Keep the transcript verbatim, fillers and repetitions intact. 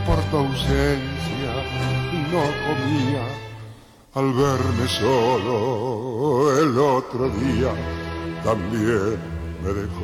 por tu ausencia no comía. Al verme solo el otro día también me dejó.